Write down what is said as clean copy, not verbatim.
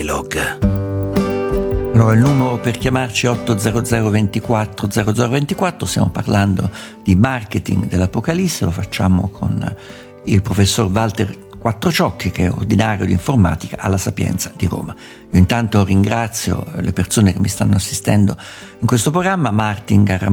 Dialogue. Allora, il numero per chiamarci è 800 24 0024, stiamo parlando di marketing dell'Apocalisse, lo facciamo con il professor Walter Quattrociocchi, che è ordinario di informatica alla Sapienza di Roma. Io intanto ringrazio le persone che mi stanno assistendo in questo programma: Martin